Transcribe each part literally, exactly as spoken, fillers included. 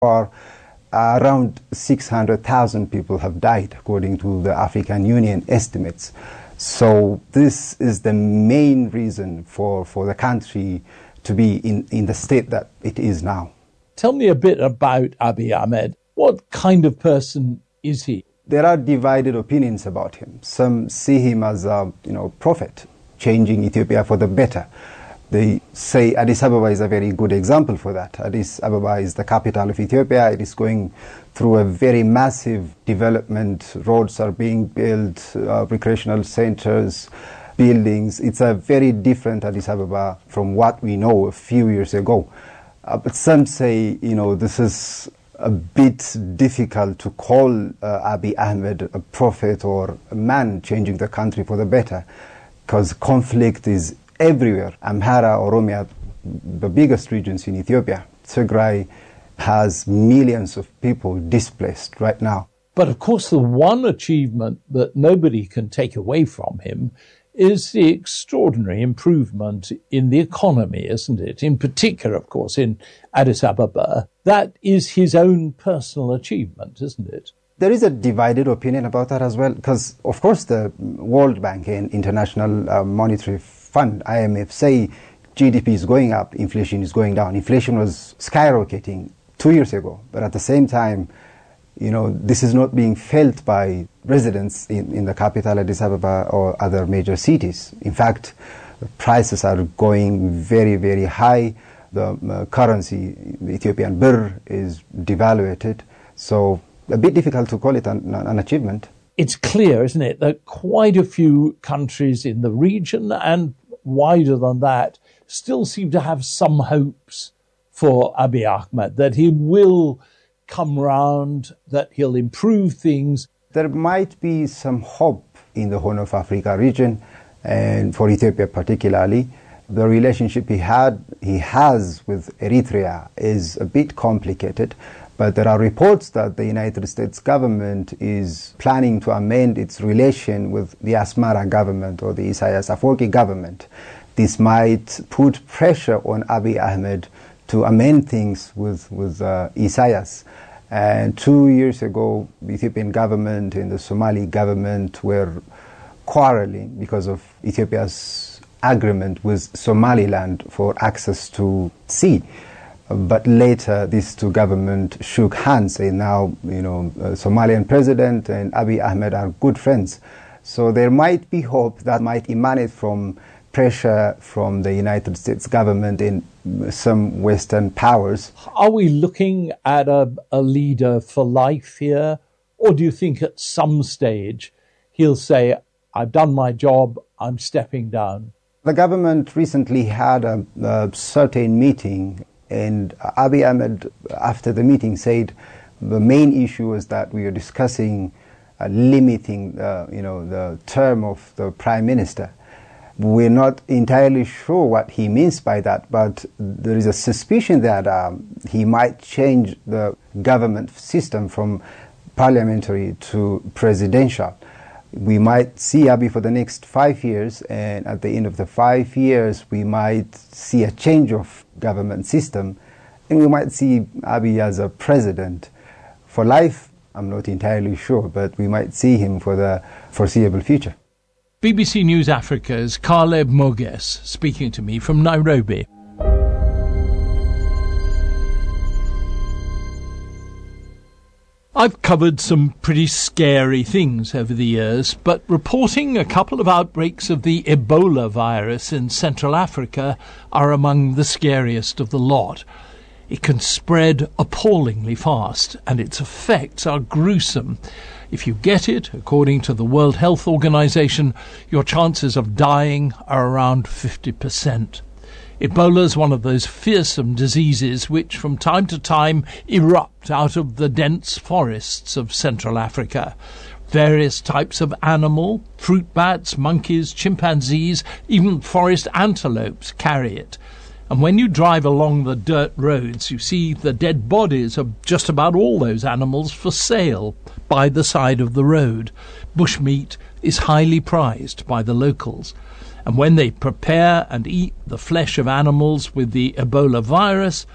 far, uh, around six hundred thousand people have died, according to the African Union estimates. So this is the main reason for, for the country to be in, in the state that it is now. Tell me a bit about Abiy Ahmed. What kind of person is he? There are divided opinions about him. Some see him as a you know, prophet, changing Ethiopia for the better. They say Addis Ababa is a very good example for that. Addis Ababa is the capital of Ethiopia. It is going through a very massive development. Roads are being built, uh, recreational centers, buildings. It's a very different Addis Ababa from what we know a few years ago. Uh, but some say, you know, this is a bit difficult to call uh, Abiy Ahmed a prophet or a man changing the country for the better, because conflict is everywhere. Amhara, Oromia, the biggest regions in Ethiopia, Tigray has millions of people displaced right now. But of course, the one achievement that nobody can take away from him is the extraordinary improvement in the economy, isn't it? In particular, of course, in Addis Ababa. That is his own personal achievement, isn't it? There is a divided opinion about that as well, because, of course, the World Bank and International uh, Monetary Fund, I M F, say G D P is going up, inflation is going down. Inflation was skyrocketing two years ago, but at the same time, you know, this is not being felt by residents in, in the capital, Addis Ababa, or other major cities. In fact, the prices are going very, very high. The uh, currency, the Ethiopian birr, is devaluated. So a bit difficult to call it an, an achievement. It's clear, isn't it, that quite a few countries in the region and wider than that still seem to have some hopes for Abiy Ahmed, that he will come round, that he'll improve things. There might be some hope in the Horn of Africa region, and for Ethiopia particularly. The relationship he had, he has with Eritrea is a bit complicated, but there are reports that the United States government is planning to amend its relation with the Asmara government or the Isaias Afwerki government. This might put pressure on Abiy Ahmed to amend things with, with uh, Isaias. And two years ago, the Ethiopian government and the Somali government were quarreling because of Ethiopia's agreement with Somaliland for access to sea. But later, these two governments shook hands, and now, you know, uh, Somalian president and Abiy Ahmed are good friends. So there might be hope that might emanate from pressure from the United States government and some Western powers. Are we looking at a, a leader for life here? Or do you think at some stage he'll say, I've done my job, I'm stepping down? The government recently had a, a certain meeting, and Abiy Ahmed, after the meeting, said the main issue is that we are discussing uh, limiting uh, you know, the term of the prime minister. We're not entirely sure what he means by that, but there is a suspicion that um, he might change the government system from parliamentary to presidential. We might see Abiy for the next five years, and at the end of the five years, we might see a change of government system, and we might see Abiy as a president. For life, I'm not entirely sure, but we might see him for the foreseeable future. B B C News Africa's Caleb Moges speaking to me from Nairobi. I've covered some pretty scary things over the years, but reporting a couple of outbreaks of the Ebola virus in Central Africa are among the scariest of the lot. It can spread appallingly fast, and its effects are gruesome. If you get it, according to the World Health Organization, your chances of dying are around fifty percent. Ebola is one of those fearsome diseases which from time to time erupt out of the dense forests of Central Africa. Various types of animal, fruit bats, monkeys, chimpanzees, even forest antelopes carry it. And when you drive along the dirt roads, you see the dead bodies of just about all those animals for sale by the side of the road. Bushmeat is highly prized by the locals. And when they prepare and eat the flesh of animals with the Ebola virus,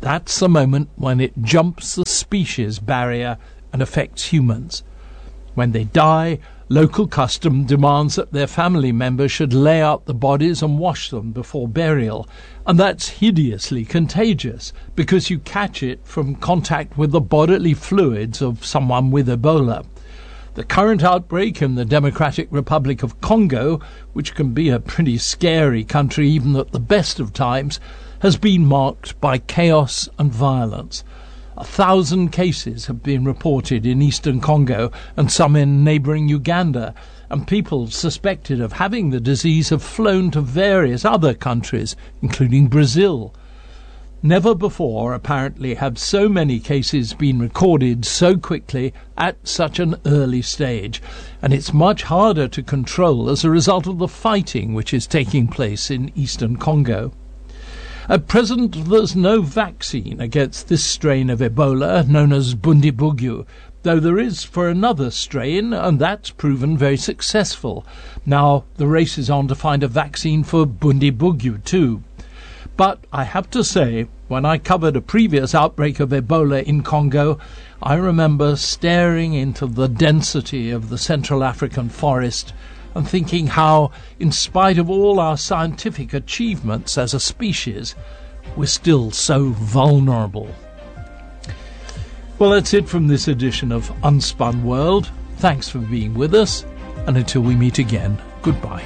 That's the moment when it jumps the species barrier and affects humans. When they die, local custom demands that their family members should lay out the bodies and wash them before burial. And that's hideously contagious because you catch it from contact with the bodily fluids of someone with Ebola. The current outbreak in the Democratic Republic of Congo, which can be a pretty scary country even at the best of times, has been marked by chaos and violence. A thousand cases have been reported in eastern Congo and some in neighbouring Uganda, and people suspected of having the disease have flown to various other countries, including Brazil. Never before, apparently, have so many cases been recorded so quickly at such an early stage, and it's much harder to control as a result of the fighting which is taking place in eastern Congo. At present, there's no vaccine against this strain of Ebola, known as Bundibugyo, though there is for another strain, and that's proven very successful. Now the race is on to find a vaccine for Bundibugyo too. But I have to say, when I covered a previous outbreak of Ebola in Congo, I remember staring into the density of the Central African forest and thinking how, in spite of all our scientific achievements as a species, we're still so vulnerable. Well, that's it from this edition of Unspun World. Thanks for being with us, and until we meet again, goodbye.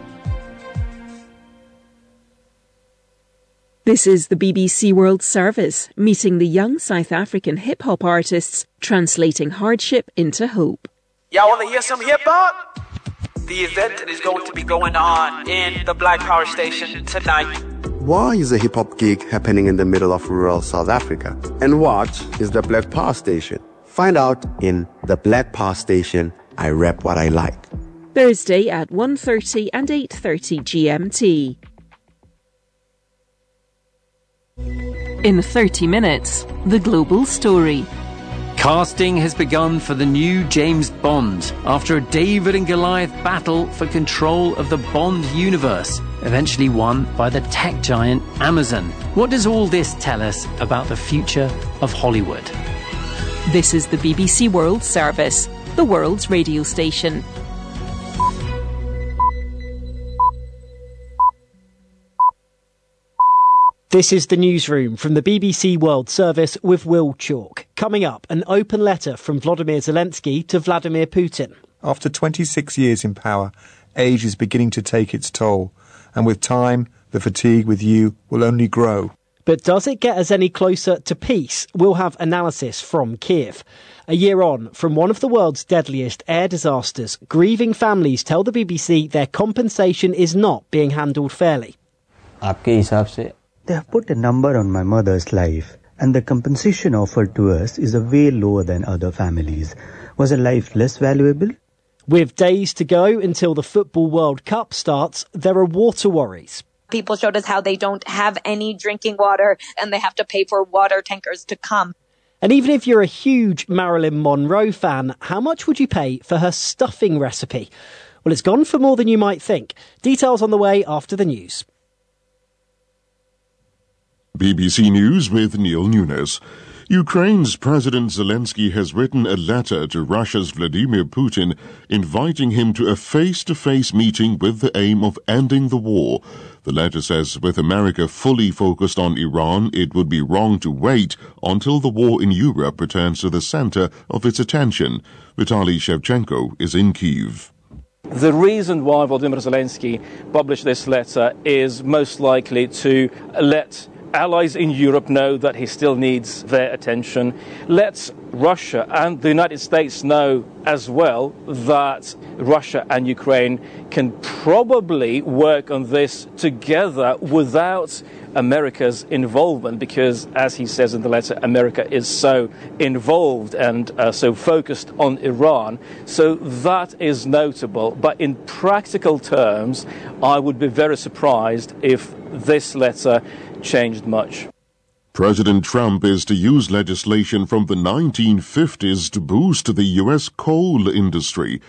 This is the B B C World Service, meeting the young South African hip-hop artists, translating hardship into hope. Y'all want to hear some hip-hop? The event is going to be going on in the Black Power Station tonight. Why is a hip-hop gig happening in the middle of rural South Africa? And what is the Black Power Station? Find out in the Black Power Station, I Rap What I Like. Thursday at one thirty and eight thirty G M T. In thirty minutes, the global story. Casting has begun for the new James Bond after a David and Goliath battle for control of the Bond universe, eventually won by the tech giant Amazon. What does all this tell us about the future of Hollywood? This is the B B C World Service, the world's radio station. This is the newsroom from the B B C World Service with Will Chalk. Coming up, an open letter from Volodymyr Zelensky to Vladimir Putin. After twenty-six years in power, age is beginning to take its toll, and with time, the fatigue with you will only grow. But does it get us any closer to peace? We'll have analysis from Kiev. A year on from one of the world's deadliest air disasters, grieving families tell the B B C their compensation is not being handled fairly. आपके हिसाब से They have put a number on my mother's life, and the compensation offered to us is a way lower than other families. Was her life less valuable? With days to go until the Football World Cup starts, there are water worries. People showed us how they don't have any drinking water and they have to pay for water tankers to come. And even if you're a huge Marilyn Monroe fan, how much would you pay for her stuffing recipe? Well, it's gone for more than you might think. Details on the way after the news. B B C News with Neil Nunes. Ukraine's President Zelensky has written a letter to Russia's Vladimir Putin inviting him to a face-to-face meeting with the aim of ending the war. The letter says with America fully focused on Iran, it would be wrong to wait until the war in Europe returns to the center of its attention. Vitaly Shevchenko is in Kyiv. The reason why Volodymyr Zelensky published this letter is most likely to let allies in Europe know that he still needs their attention. Let Russia and the United States know as well that Russia and Ukraine can probably work on this together without America's involvement, because, as he says in the letter, America is so involved and uh, so focused on Iran. So that is notable. But in practical terms, I would be very surprised if this letter changed much. President Trump is to use legislation from the nineteen fifties to boost the U S coal industry.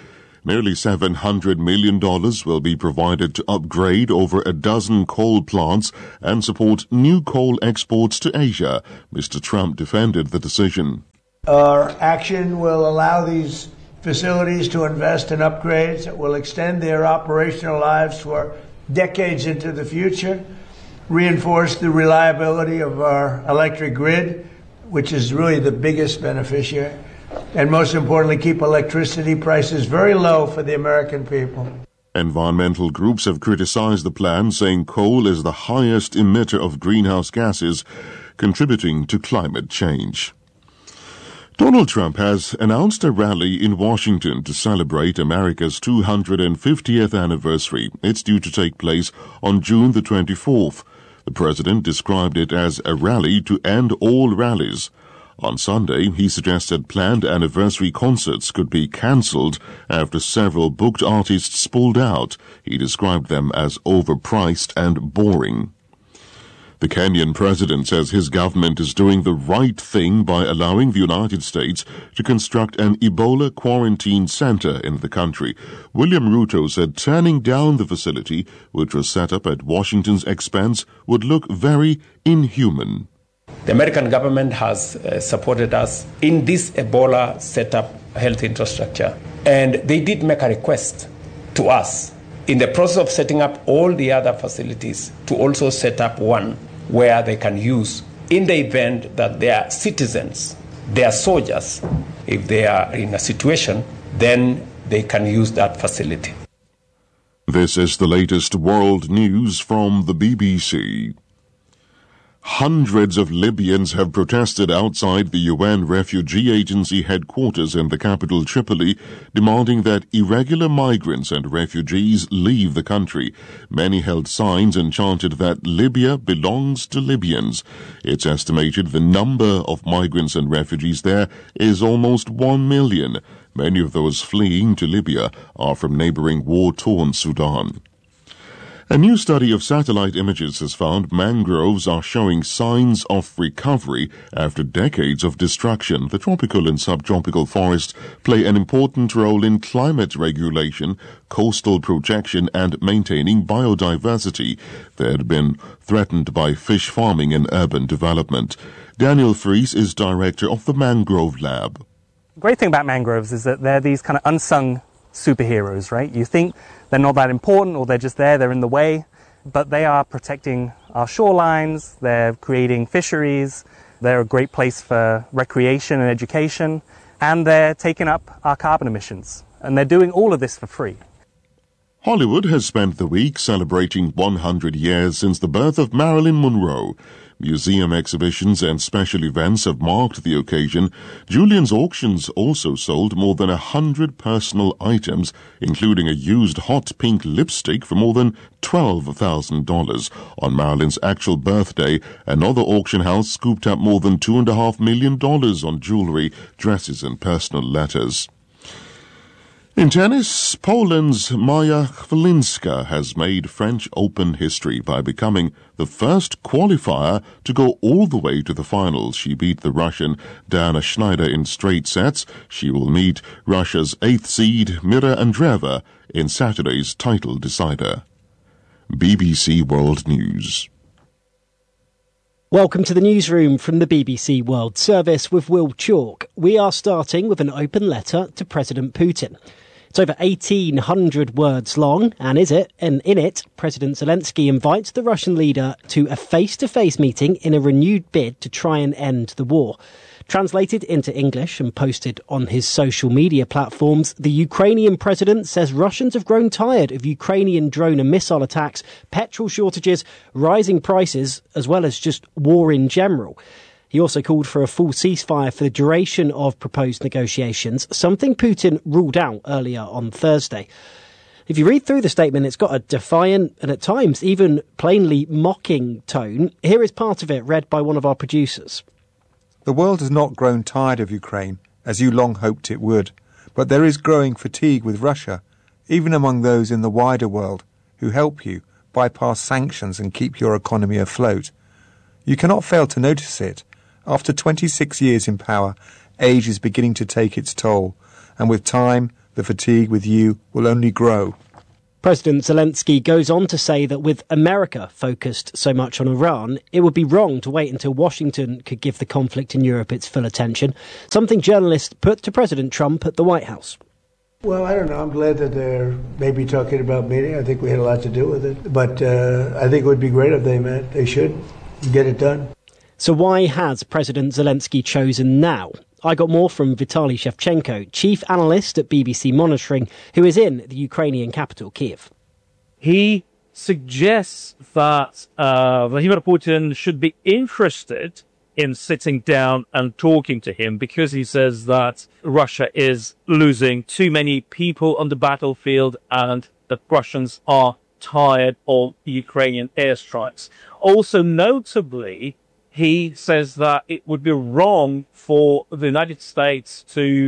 Nearly seven hundred million dollars will be provided to upgrade over a dozen coal plants and support new coal exports to Asia. Mister Trump defended the decision. Our action will allow these facilities to invest in upgrades that will extend their operational lives for decades into the future, reinforce the reliability of our electric grid, which is really the biggest beneficiary, and most importantly, keep electricity prices very low for the American people. Environmental groups have criticized the plan, saying coal is the highest emitter of greenhouse gases, contributing to climate change. Donald Trump has announced a rally in Washington to celebrate America's two hundred fiftieth anniversary. It's due to take place on June the twenty-fourth. The president described it as a rally to end all rallies. On Sunday, he suggested planned anniversary concerts could be cancelled after several booked artists pulled out. He described them as overpriced and boring. The Kenyan president says his government is doing the right thing by allowing the United States to construct an Ebola quarantine center in the country. William Ruto said turning down the facility, which was set up at Washington's expense, would look very inhuman. The American government has uh, supported us in this Ebola setup health infrastructure, and they did make a request to us in the process of setting up all the other facilities to also set up one where they can use in the event that their citizens, their soldiers, if they are in a situation, then they can use that facility. This is the latest world news from the B B C. Hundreds of Libyans have protested outside the U N Refugee Agency headquarters in the capital Tripoli, demanding that irregular migrants and refugees leave the country. Many held signs and chanted that Libya belongs to Libyans. It's estimated the number of migrants and refugees there is almost one million. Many of those fleeing to Libya are from neighboring war-torn Sudan. A new study of satellite images has found mangroves are showing signs of recovery after decades of destruction. The tropical and subtropical forests play an important role in climate regulation, coastal protection, and maintaining biodiversity. They had been threatened by fish farming and urban development. Daniel Fries is director of the Mangrove Lab. The great thing about mangroves is that they're these kind of unsung superheroes, right? You think they're not that important, or they're just there, they're in the way, but they are protecting our shorelines, they're creating fisheries, they're a great place for recreation and education, and they're taking up our carbon emissions. And they're doing all of this for free. Hollywood has spent the week celebrating one hundred years since the birth of Marilyn Monroe. Museum exhibitions and special events have marked the occasion. Julian's Auctions also sold more than a hundred personal items, including a used hot pink lipstick for more than twelve thousand dollars. On Marilyn's actual birthday, another auction house scooped up more than two and a half million dollars on jewelry, dresses, and personal letters. In tennis, Poland's Maja Chwelinska has made French Open history by becoming the first qualifier to go all the way to the finals. She beat the Russian Diana Schneider in straight sets. She will meet Russia's eighth seed Mira Andreeva in Saturday's title decider. B B C World News. Welcome to the newsroom from the B B C World Service with Will Chalk. We are starting with an open letter to President Putin. It's over eighteen hundred words long, and is it? And in it, President Zelensky invites the Russian leader to a face-to-face meeting in a renewed bid to try and end the war. Translated into English and posted on his social media platforms, the Ukrainian president says Russians have grown tired of Ukrainian drone and missile attacks, petrol shortages, rising prices, as well as just war in general. He also called for a full ceasefire for the duration of proposed negotiations, something Putin ruled out earlier on Thursday. If you read through the statement, it's got a defiant and at times even plainly mocking tone. Here is part of it read by one of our producers. The world has not grown tired of Ukraine, as you long hoped it would, but there is growing fatigue with Russia, even among those in the wider world who help you bypass sanctions and keep your economy afloat. You cannot fail to notice it. After twenty-six years in power, age is beginning to take its toll, and with time, the fatigue with you will only grow. President Zelensky goes on to say that with America focused so much on Iran, it would be wrong to wait until Washington could give the conflict in Europe its full attention, something journalists put to President Trump at the White House. Well, I don't know. I'm glad that they're maybe talking about meeting. I think we had a lot to do with it. But uh, I think it would be great if they met. They should get it done. So why has President Zelensky chosen now? I got more from Vitaly Shevchenko, chief analyst at B B C Monitoring, who is in the Ukrainian capital, Kiev. He suggests that uh, Vladimir Putin should be interested in sitting down and talking to him because he says that Russia is losing too many people on the battlefield and that Russians are tired of Ukrainian airstrikes. Also, notably, he says that it would be wrong for the United States to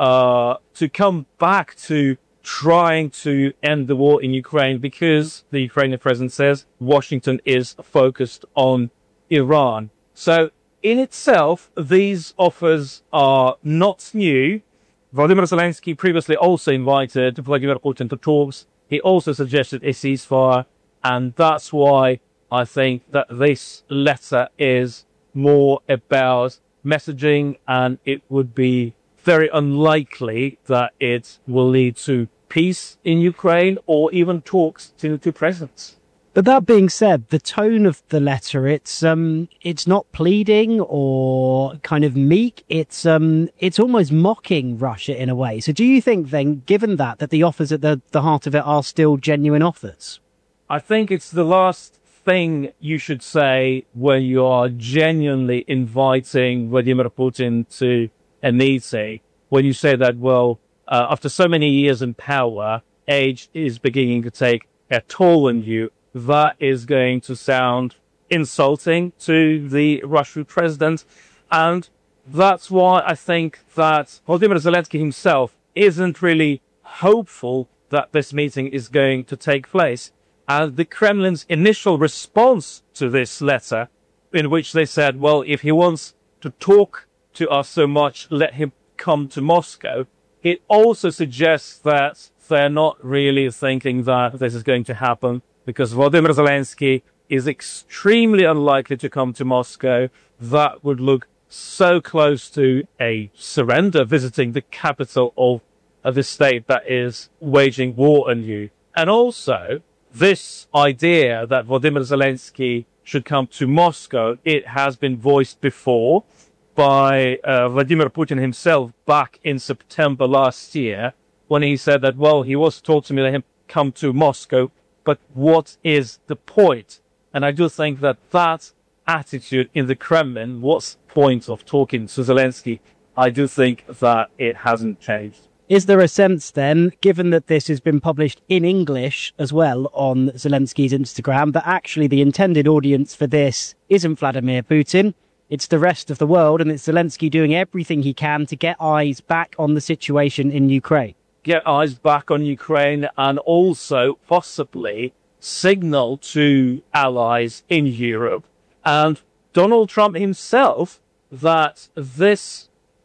uh to come back to trying to end the war in Ukraine because the Ukrainian president says Washington is focused on Iran. So in itself, these offers are not new. Volodymyr Zelensky previously also invited Vladimir Putin to talks. He also suggested a ceasefire, and that's why I think that this letter is more about messaging, and it would be very unlikely that it will lead to peace in Ukraine or even talks to two presidents. But that being said, the tone of the letter, it's um, it's not pleading or kind of meek. It's um, it's almost mocking Russia in a way. So do you think then, given that, that the offers at the, the heart of it are still genuine offers? I think it's the last thing you should say when you are genuinely inviting Vladimir Putin to a meeting. When you say that, well, uh, after so many years in power, age is beginning to take a toll on you. That is going to sound insulting to the Russian president. And that's why I think that Volodymyr Zelensky himself isn't really hopeful that this meeting is going to take place. And the Kremlin's initial response to this letter, in which they said, well, if he wants to talk to us so much, let him come to Moscow, it also suggests that they're not really thinking that this is going to happen, because Volodymyr Zelensky is extremely unlikely to come to Moscow. That would look so close to a surrender, visiting the capital of, of the state that is waging war on you. And also, this idea that Volodymyr Zelensky should come to Moscow, it has been voiced before by uh, Vladimir Putin himself back in September last year, when he said that, well, he was told to me let him come to Moscow, but what is the point? And I do think that that attitude in the Kremlin, what's the point of talking to Zelensky, I do think that it hasn't changed. Is there a sense then, given that this has been published in English as well on Zelensky's Instagram, that actually the intended audience for this isn't Vladimir Putin, it's the rest of the world, and it's Zelensky doing everything he can to get eyes back on the situation in Ukraine? Get eyes back on Ukraine and also possibly signal to allies in Europe and Donald Trump himself that this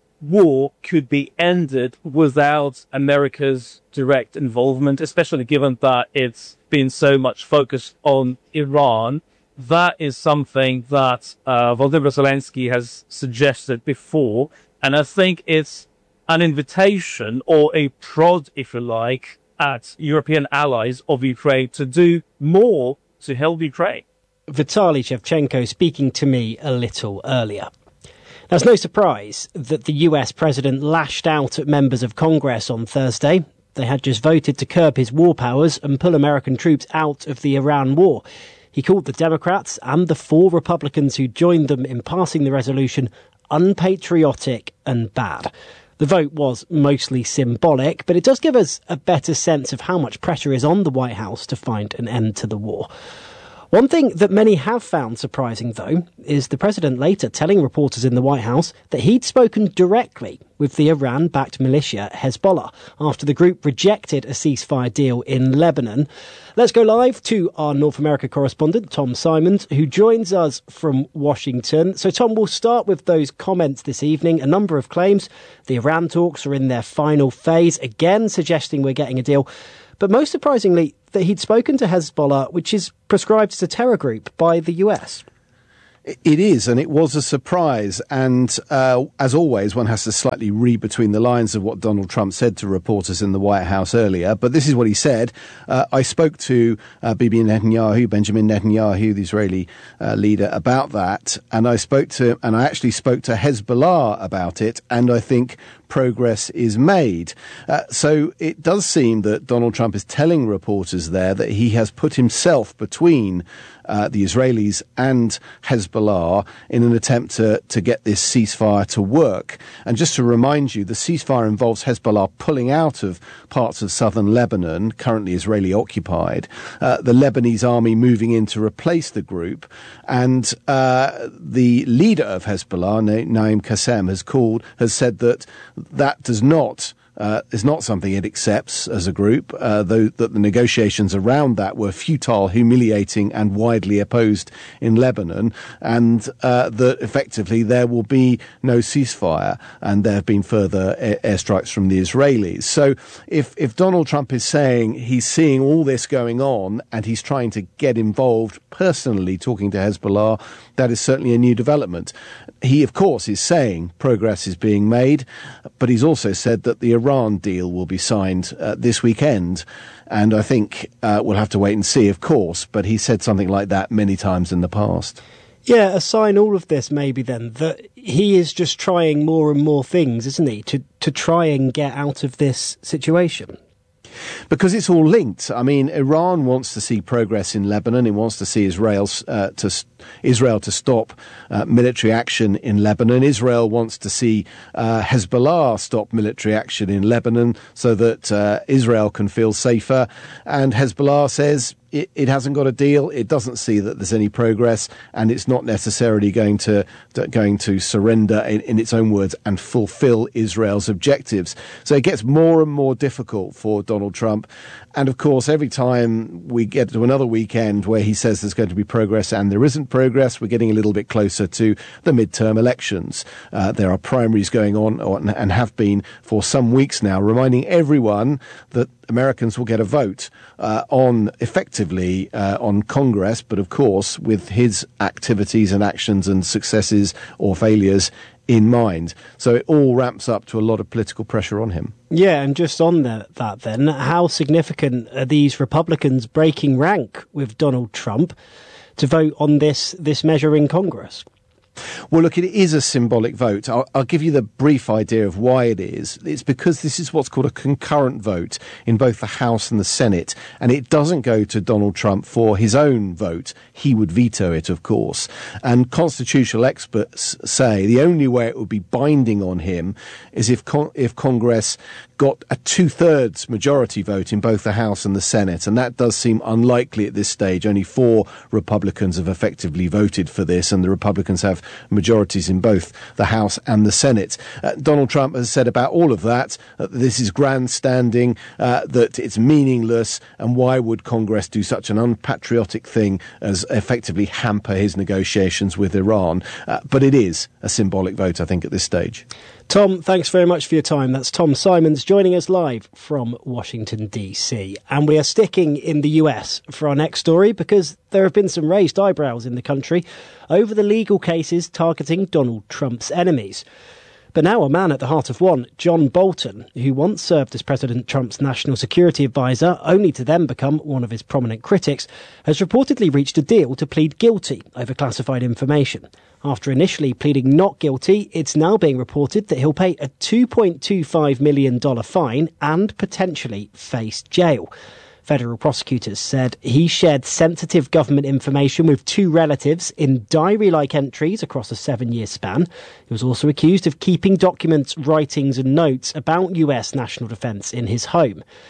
war could be ended without America's direct involvement, especially given that it's been so much focused on Iran. That is something that uh, Volodymyr Zelensky has suggested before, and I think it's an invitation or a prod, if you like, at European allies of Ukraine to do more to help Ukraine. Vitaly Shevchenko speaking to me a little earlier. Now, it's no surprise that the U S president lashed out at members of Congress on Thursday. They had just voted to curb his war powers and pull American troops out of the Iran war. He called the Democrats and the four Republicans who joined them in passing the resolution unpatriotic and bad. The vote was mostly symbolic, but it does give us a better sense of how much pressure is on the White House to find an end to the war. One thing that many have found surprising, though, is the president later telling reporters in the White House that he'd spoken directly with the Iran-backed militia Hezbollah after the group rejected a ceasefire deal in Lebanon. Let's go live to our North America correspondent, Tom Simons, who joins us from Washington. So, Tom, we'll start with those comments this evening. A number of claims. The Iran talks are in their final phase, again suggesting we're getting a deal. But most surprisingly, that he'd spoken to Hezbollah, which is prescribed as a terror group by the U S. It is, and it was a surprise. And uh, as always, one has to slightly read between the lines of what Donald Trump said to reporters in the White House earlier. But this is what he said. Uh, I spoke to uh, Bibi Netanyahu, Benjamin Netanyahu, the Israeli uh, leader, about that. And I spoke to, and I actually spoke to Hezbollah about it. And I think progress is made. Uh, so it does seem that Donald Trump is telling reporters there that he has put himself between uh, the Israelis and Hezbollah in an attempt to, to get this ceasefire to work. And just to remind you, the ceasefire involves Hezbollah pulling out of parts of southern Lebanon, currently Israeli occupied, uh, the Lebanese army moving in to replace the group. And uh, the leader of Hezbollah, Naim Qassem, has called, has said that that does not uh, is not something it accepts as a group, uh, though that the negotiations around that were futile, humiliating and widely opposed in Lebanon, and uh, that effectively there will be no ceasefire, and there have been further air- airstrikes from the Israelis. So if, if Donald Trump is saying he's seeing all this going on and he's trying to get involved personally, talking to Hezbollah, that is certainly a new development. He, of course, is saying progress is being made, but he's also said that the Iran deal will be signed uh, this weekend. And I think uh, we'll have to wait and see, of course, but he said something like that many times in the past. Yeah, a sign all of this maybe then that he is just trying more and more things, isn't he, to, to try and get out of this situation. Because it's all linked. I mean, Iran wants to see progress in Lebanon. It wants to see Israel uh, to Israel to stop uh, military action in Lebanon. Israel wants to see uh, Hezbollah stop military action in Lebanon so that uh, Israel can feel safer. And Hezbollah says it, it hasn't got a deal. It doesn't see that there's any progress, and it's not necessarily going to, to going to surrender, in, in its own words, and fulfill Israel's objectives. So it gets more and more difficult for Donald Trump. And of course, every time we get to another weekend where he says there's going to be progress and there isn't progress, we're getting a little bit closer to the midterm elections. Uh, there are primaries going on or, and have been for some weeks now, reminding everyone that Americans will get a vote uh, on effectively uh, on Congress, but of course with his activities and actions and successes or failures in mind. So it all ramps up to a lot of political pressure on him. Yeah, and just on that, that then, how significant are these Republicans breaking rank with Donald Trump to vote on this this measure in Congress? Well, look, it is a symbolic vote. I'll, I'll give you the brief idea of why it is. It's because this is what's called a concurrent vote in both the House and the Senate, and it doesn't go to Donald Trump for his own vote. He would veto it, of course. And constitutional experts say the only way it would be binding on him is if con- if Congress got a two-thirds majority vote in both the House and the Senate, and that does seem unlikely at this stage. Only four Republicans have effectively voted for this, and the Republicans have majorities in both the House and the Senate. Uh, Donald Trump has said about all of that, uh, this is grandstanding, uh, that it's meaningless, and why would Congress do such an unpatriotic thing as effectively hamper his negotiations with Iran? Uh, but it is a symbolic vote, I think, at this stage. Tom, thanks very much for your time. That's Tom Simons joining us live from Washington, D C. And we are sticking in the U S for our next story because there have been some raised eyebrows in the country over the legal cases targeting Donald Trump's enemies. But now a man at the heart of one, John Bolton, who once served as President Trump's national security advisor, only to then become one of his prominent critics, has reportedly reached a deal to plead guilty over classified information. After initially pleading not guilty, it's now being reported that he'll pay a two point two five million dollars fine and potentially face jail. Federal prosecutors said he shared sensitive government information with two relatives in diary-like entries across a seven-year span. He was also accused of keeping documents, writings and notes about U S national defence in his home.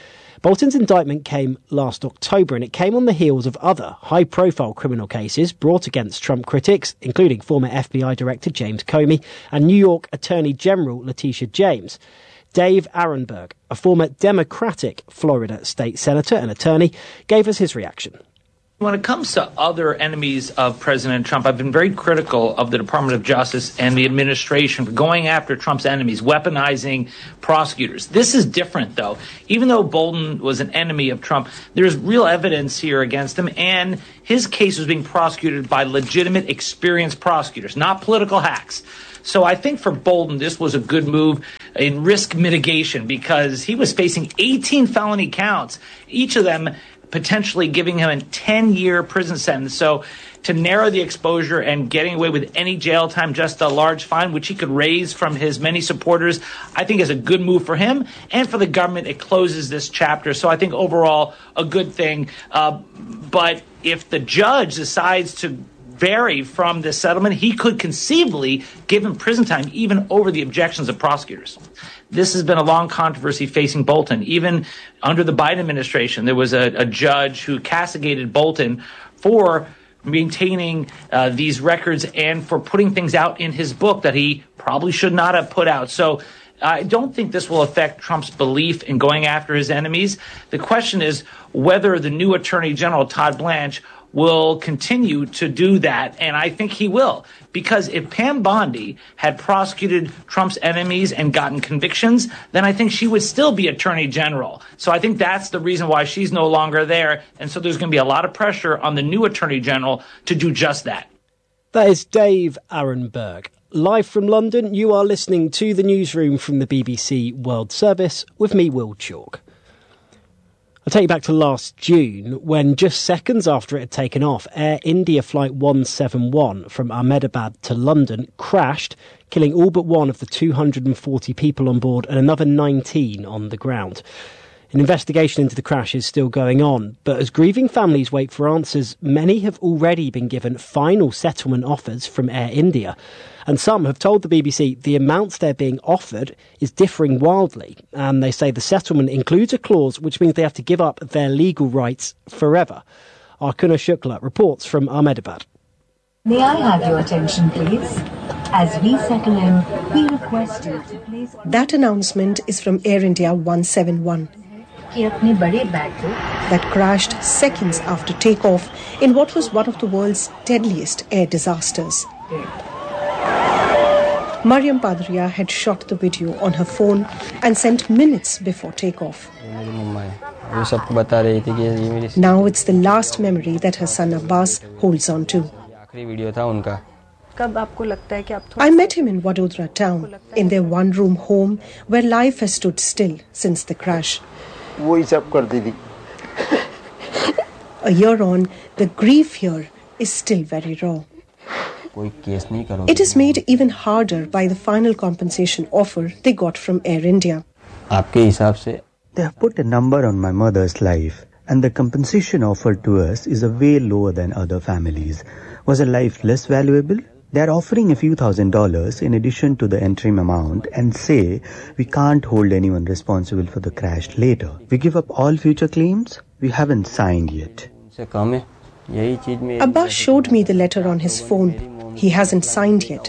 Bolton's indictment came last October, and it came on the heels of other high-profile criminal cases brought against Trump critics, including former F B I Director James Comey and New York Attorney General Letitia James. Dave Aronberg, a former Democratic Florida state senator and attorney, gave us his reaction. When it comes to other enemies of President Trump, I've been very critical of the Department of Justice and the administration for going after Trump's enemies, weaponizing prosecutors. This is different, though. Even though Bolton was an enemy of Trump, there's real evidence here against him, and his case was being prosecuted by legitimate, experienced prosecutors, not political hacks. So I think for Bolton, this was a good move in risk mitigation because he was facing eighteen felony counts, each of them potentially giving him a ten-year prison sentence. So to narrow the exposure and getting away with any jail time, just a large fine, which he could raise from his many supporters, I think is a good move for him. And for the government, it closes this chapter. So I think overall, a good thing. Uh, but if the judge decides to vary from this settlement, he could conceivably give him prison time even over the objections of prosecutors. This has been a long controversy facing Bolton. Even under the Biden administration, there was a, a judge who castigated Bolton for maintaining uh, these records and for putting things out in his book that he probably should not have put out. So I don't think this will affect Trump's belief in going after his enemies. The question is whether the new Attorney General, Todd Blanche, will continue to do that, and I think he will. Because if Pam Bondi had prosecuted Trump's enemies and gotten convictions, then I think she would still be Attorney General. So I think that's the reason why she's no longer there, and so there's going to be a lot of pressure on the new Attorney General to do just that. That is Dave Aronberg. Live from London, you are listening to the newsroom from the B B C World Service with me, Will Chalk. I'll take you back to last June, when just seconds after it had taken off, Air India Flight one seventy-one from Ahmedabad to London crashed, killing all but one of the two hundred forty people on board and another nineteen on the ground. An investigation into the crash is still going on, but as grieving families wait for answers, many have already been given final settlement offers from Air India. And some have told the B B C the amounts they're being offered is differing wildly. And they say the settlement includes a clause which means they have to give up their legal rights forever. Arkuna Shukla reports from Ahmedabad. May I have your attention, please? As we settle in, we request you to please... That announcement is from Air India one seventy-one. That crashed seconds after takeoff in what was one of the world's deadliest air disasters. Mariam Padria had shot the video on her phone and sent minutes before takeoff. Now it's the last memory that her son Abbas holds on to. I met him in Vadodara town, in their one-room home where life has stood still since the crash. A year on, the grief here is still very raw. It is made even harder by the final compensation offer they got from Air India. They have put a number on my mother's life, and the compensation offered to us is a way lower than other families. Was a life less valuable? They are offering a few thousand dollars in addition to the interim amount and say we can't hold anyone responsible for the crash later. We give up all future claims? We haven't signed yet. Abbas showed me the letter on his phone. He hasn't signed yet.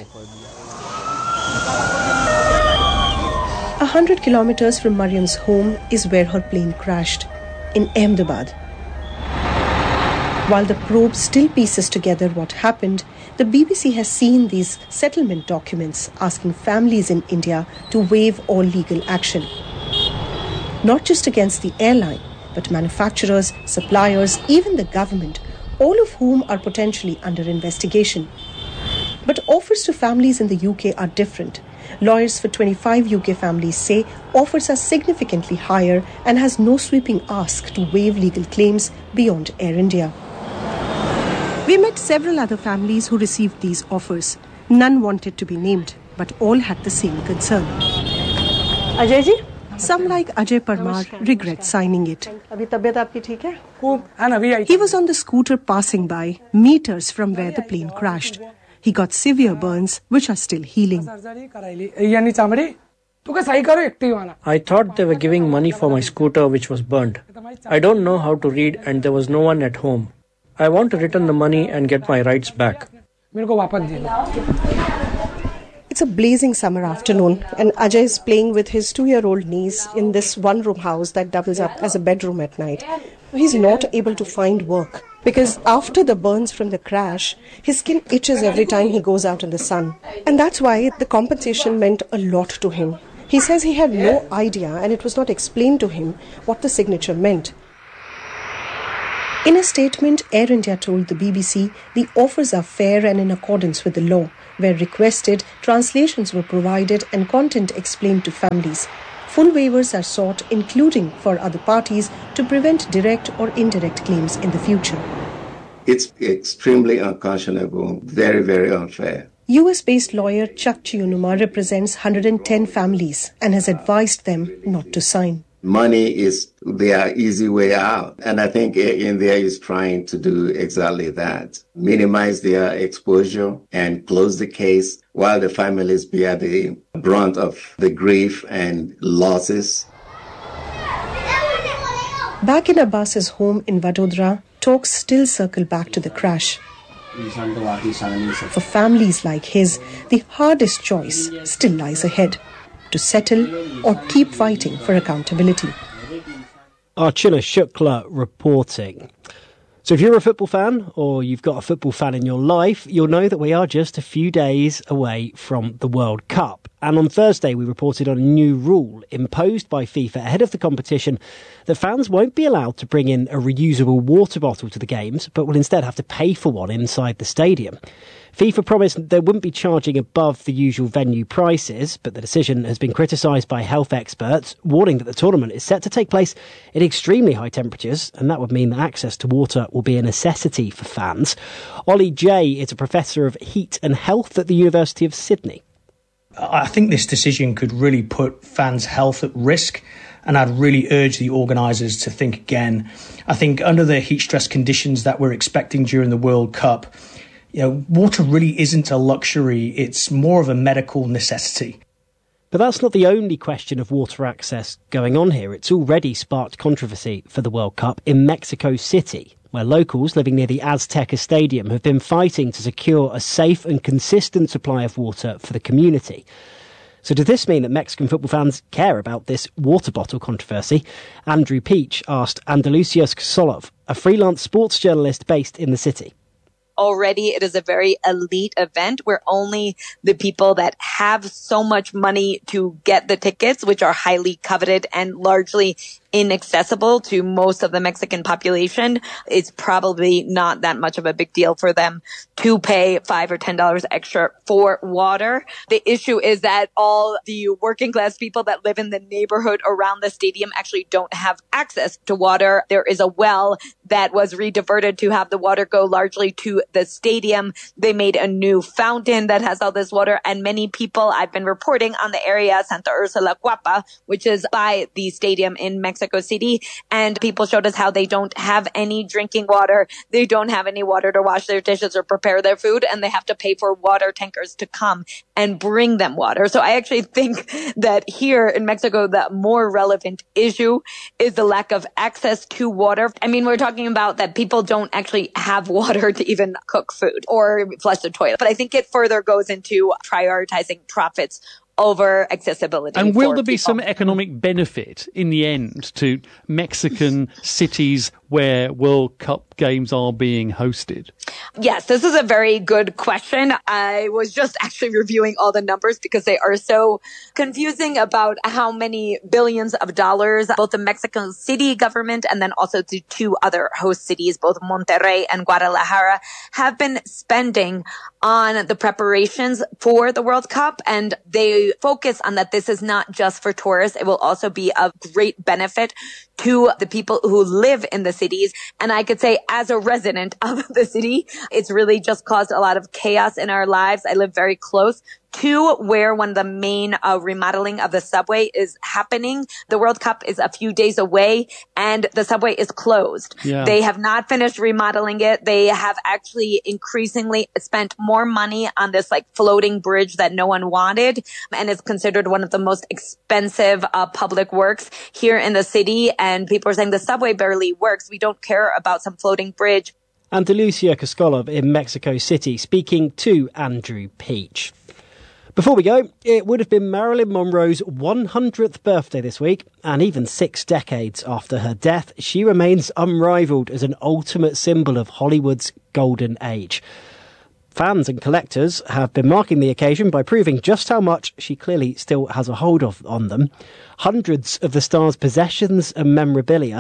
A hundred kilometers from Mariam's home is where her plane crashed, in Ahmedabad. While the probe still pieces together what happened, the B B C has seen these settlement documents asking families in India to waive all legal action. Not just against the airline, but manufacturers, suppliers, even the government, all of whom are potentially under investigation. But offers to families in the U K are different. Lawyers for twenty-five U K families say offers are significantly higher and has no sweeping ask to waive legal claims beyond Air India. We met several other families who received these offers. None wanted to be named, but all had the same concern. Ajay ji? Some, like Ajay Parmar, regret signing it. He was on the scooter passing by, meters from where the plane crashed. He got severe burns, which are still healing. I thought they were giving money for my scooter which was burned. I don't know how to read and there was no one at home. I want to return the money and get my rights back. It's a blazing summer afternoon and Ajay is playing with his two-year-old niece in this one-room house that doubles up as a bedroom at night. He's not able to find work because after the burns from the crash, his skin itches every time he goes out in the sun. And that's why the compensation meant a lot to him. He says he had no idea and it was not explained to him what the signature meant. In a statement, Air India told the B B C the offers are fair and in accordance with the law. Where requested, translations were provided and content explained to families. Full waivers are sought, including for other parties, to prevent direct or indirect claims in the future. It's extremely unconscionable, very, very unfair. U S-based lawyer Chuck Chiunuma represents one hundred ten families and has advised them not to sign. Money is their easy way out. And I think Air India is trying to do exactly that. Minimize their exposure and close the case while the families bear the brunt of the grief and losses. Back in Abbas's home in Vadodara, talks still circle back to the crash. For families like his, the hardest choice still lies ahead. To settle or keep fighting for accountability. Archana Shukla reporting. So if you're a football fan or you've got a football fan in your life, you'll know that we are just a few days away from the World Cup. And on Thursday, we reported on a new rule imposed by FIFA ahead of the competition that fans won't be allowed to bring in a reusable water bottle to the games, but will instead have to pay for one inside the stadium. FIFA promised they wouldn't be charging above the usual venue prices, but the decision has been criticised by health experts, warning that the tournament is set to take place in extremely high temperatures, and that would mean that access to water will be a necessity for fans. Ollie Jay is a professor of heat and health at the University of Sydney. I think this decision could really put fans' health at risk, and I'd really urge the organisers to think again. I think under the heat stress conditions that we're expecting during the World Cup, you know, water really isn't a luxury, it's more of a medical necessity. But that's not the only question of water access going on here. It's already sparked controversy for the World Cup in Mexico City, where locals living near the Azteca Stadium have been fighting to secure a safe and consistent supply of water for the community. So does this mean that Mexican football fans care about this water bottle controversy? Andrew Peach asked Andalusius Kosolov, a freelance sports journalist based in the city. Already it is a very elite event where only the people that have so much money to get the tickets, which are highly coveted and largely inaccessible to most of the Mexican population, it's probably not that much of a big deal for them to pay five or ten dollars extra for water. The issue is that all the working class people that live in the neighborhood around the stadium actually don't have access to water. There is a well that was rediverted to have the water go largely to the stadium. They made a new fountain that has all this water, and many people, I've been reporting on the area, Santa Ursula Guapa, which is by the stadium in Mexico City, and people showed us how they don't have any drinking water. They don't have any water to wash their dishes or prepare their food, and they have to pay for water tankers to come and bring them water. So I actually think that here in Mexico, the more relevant issue is the lack of access to water. I mean, we're talking about that people don't actually have water to even cook food or flush the toilet. But I think it further goes into prioritizing profits over accessibility. And will there be people. some economic benefit in the end to Mexican cities where World Cup games are being hosted? Yes, this is a very good question. I was just actually reviewing all the numbers because they are so confusing about how many billions of dollars both the Mexico City government and then also the two other host cities, both Monterrey and Guadalajara, have been spending on the preparations for the World Cup. And they focus on that this is not just for tourists. It will also be of great benefit to the people who live in the cities. And I could say as a resident of the city, it's really just caused a lot of chaos in our lives. I live very close Two, where one of the main uh, remodeling of the subway is happening. The World Cup is a few days away and the subway is closed. Yeah. They have not finished remodeling it. They have actually increasingly spent more money on this like floating bridge that no one wanted and is considered one of the most expensive uh, public works here in the city. And people are saying the subway barely works. We don't care about some floating bridge. Andalusia Koskolov in Mexico City speaking to Andrew Peach. Before we go, it would have been Marilyn Monroe's one hundredth birthday this week, and even six decades after her death, she remains unrivalled as an ultimate symbol of Hollywood's golden age. Fans and collectors have been marking the occasion by proving just how much she clearly still has a hold of on them. Hundreds of the star's possessions and memorabilia